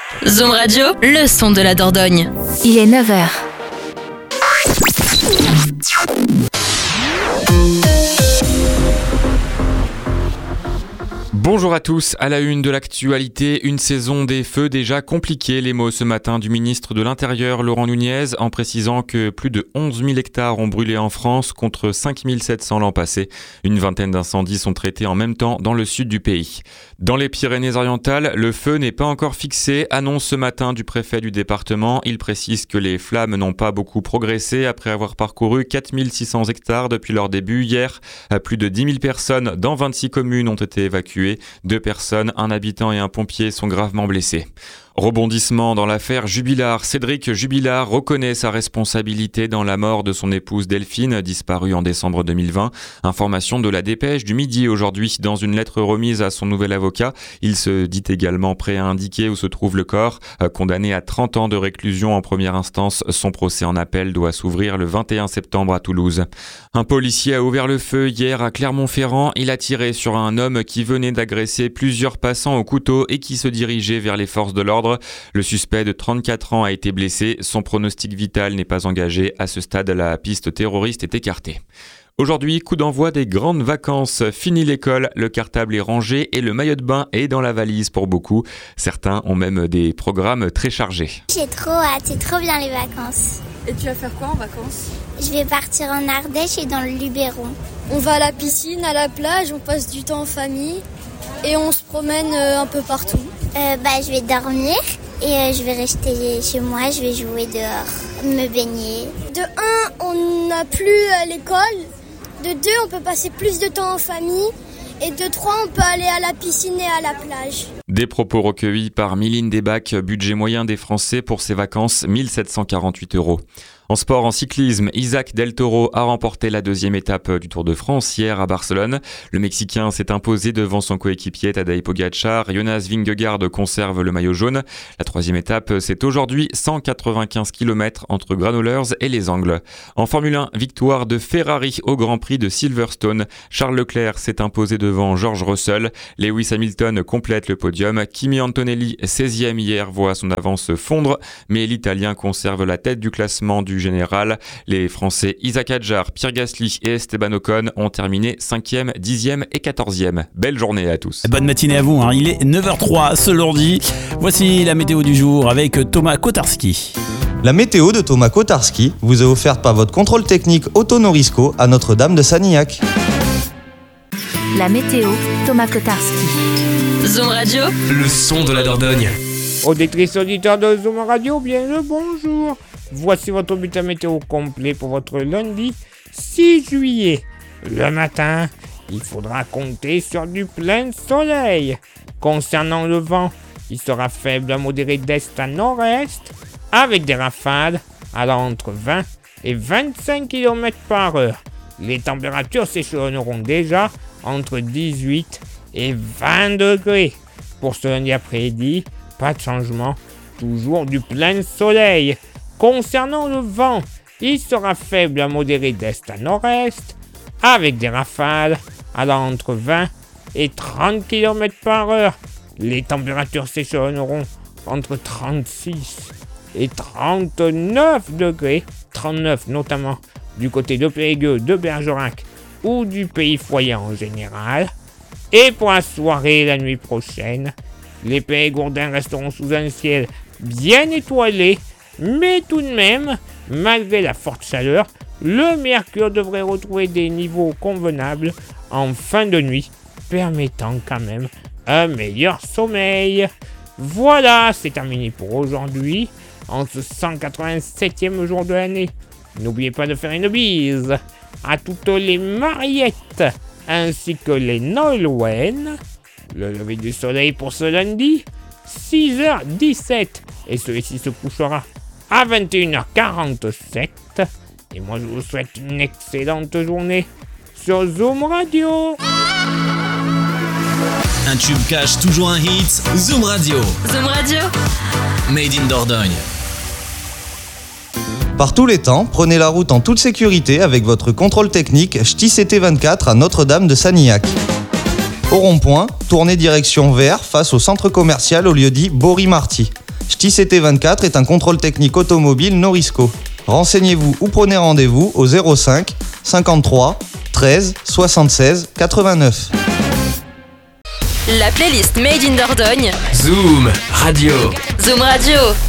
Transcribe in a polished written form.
Zoom Radio, le son de la Dordogne. Il est 9h. Bonjour à tous, à la une de l'actualité, une saison des feux déjà compliquée. Les mots ce matin du ministre de l'Intérieur Laurent Nunez en précisant que plus de 11 000 hectares ont brûlé en France contre 5 700 l'an passé. Une vingtaine d'incendies sont traités en même temps dans le sud du pays. Dans les Pyrénées-Orientales, le feu n'est pas encore fixé, annonce ce matin du préfet du département. Il précise que les flammes n'ont pas beaucoup progressé après avoir parcouru 4 600 hectares depuis leur début. Hier, plus de 10 000 personnes dans 26 communes ont été évacuées. 2 personnes, un habitant et un pompier sont gravement blessés. Rebondissement dans l'affaire Jubilard. Cédric Jubilard reconnaît sa responsabilité dans la mort de son épouse Delphine, disparue en décembre 2020. Information de la Dépêche du Midi aujourd'hui. Dans une lettre remise à son nouvel avocat, il se dit également prêt à indiquer où se trouve le corps. Condamné à 30 ans de réclusion en première instance, son procès en appel doit s'ouvrir le 21 septembre à Toulouse. Un policier a ouvert le feu hier à Clermont-Ferrand. Il a tiré sur un homme qui venait d'agresser plusieurs passants au couteau et qui se dirigeait vers les forces de l'ordre. Le suspect de 34 ans a été blessé. Son pronostic vital n'est pas engagé. À ce stade, la piste terroriste est écartée. Aujourd'hui, coup d'envoi des grandes vacances. Fini l'école, le cartable est rangé et le maillot de bain est dans la valise pour beaucoup. Certains ont même des programmes très chargés. J'ai trop hâte, c'est trop bien les vacances. Et tu vas faire quoi en vacances ? Je vais partir en Ardèche et dans le Luberon. On va à la piscine, à la plage, on passe du temps en famille et on se promène un peu partout. Je vais dormir et je vais rester chez moi, je vais jouer dehors, me baigner. De 1, on n'a plus à l'école. De 2, on peut passer plus de temps en famille. Et de 3, on peut aller à la piscine et à la plage. Des propos recueillis par Miline Desbacs, budget moyen des Français pour ces vacances, 1 748 €. En sport, en cyclisme, Isaac Del Toro a remporté la 2e étape du Tour de France hier à Barcelone. Le Mexicain s'est imposé devant son coéquipier Tadej Pogačar. Jonas Vingegaard conserve le maillot jaune. La 3e étape, c'est aujourd'hui 195 km entre Granollers et Les Angles. En Formule 1, victoire de Ferrari au Grand Prix de Silverstone. Charles Leclerc s'est imposé devant George Russell. Lewis Hamilton complète le podium. Kimi Antonelli, 16e hier, voit son avance fondre, mais l'Italien conserve la tête du classement du général. Les Français Isaac Hadjar, Pierre Gasly et Esteban Ocon ont terminé 5e, 10e et 14e. Belle journée à tous. Bonne matinée à vous, il est 9h03 ce lundi. Voici la météo du jour avec Thomas Kotarski. La météo de Thomas Kotarski vous est offerte par votre contrôle technique Autonorisco à Notre-Dame de Sanilhac. La météo, Thomas Kotarski. Zoom Radio, le son de la Dordogne. Auditrices, auditeurs de Zoom Radio, bien le bonjour. Voici votre bulletin météo complet pour votre lundi 6 juillet. Le matin, il faudra compter sur du plein soleil. Concernant le vent, il sera faible à modéré d'est à nord-est, avec des rafales allant entre 20 et 25 km par heure. Les températures s'échelonneront déjà entre 18 et 20 degrés. Pour ce lundi après-midi, pas de changement, toujours du plein soleil. Concernant le vent, il sera faible à modéré d'est à nord-est, avec des rafales allant entre 20 et 30 km par heure. Les températures s'échelonneront entre 36 et 39 degrés, 39 notamment du côté de Périgueux, de Bergerac ou du Pays Foyer en général. Et pour la soirée et la nuit prochaine, les Périgourdins resteront sous un ciel bien étoilé, mais tout de même, malgré la forte chaleur, le mercure devrait retrouver des niveaux convenables en fin de nuit, permettant quand même un meilleur sommeil. Voilà, c'est terminé pour aujourd'hui, en ce 187e jour de l'année. N'oubliez pas de faire une bise à toutes les Mariettes, ainsi que les Nolwenn. Le lever du soleil pour ce lundi, 6h17, et celui-ci se couchera à 21h47. Et moi, je vous souhaite une excellente journée sur Zoom Radio. Un tube cache toujours un hit, Zoom Radio. Zoom Radio, Made in Dordogne. Par tous les temps, prenez la route en toute sécurité avec votre contrôle technique Ch'ti CT24 à Notre-Dame de Sanilhac. Au rond-point, tournez direction vers face au centre commercial au lieu-dit Bory-Marty. STICT24 est un contrôle technique automobile Norisco. Renseignez-vous ou prenez rendez-vous au 05 53 13 76 89. La playlist Made in Dordogne. Zoom Radio. Zoom Radio.